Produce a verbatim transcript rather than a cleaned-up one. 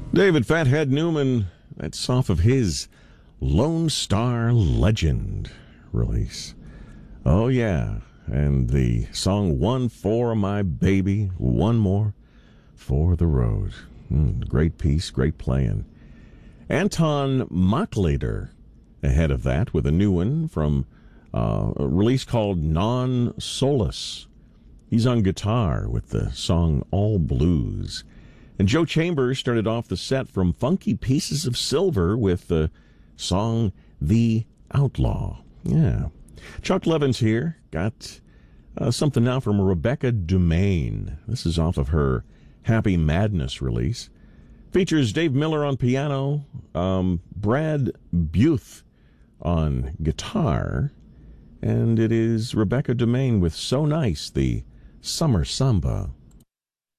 David Fathead Newman, that's off of his Lone Star Legend release. Oh, yeah. And the song One for My Baby, One More for the Road. Mm, great piece, great playing. Anton Mochlader ahead of that with a new one from uh, a release called Non Solace. He's on guitar with the song All Blues. And Joe Chambers started off the set from Funky Pieces of Silver with the song The Outlaw. Yeah. Chuck Levin's here. Got uh, something now from Rebecca Dumaine. This is off of her Happy Madness release. Features Dave Miller on piano, um, Brad Buth on guitar, and it is Rebecca Dumaine with So Nice, the Summer Samba.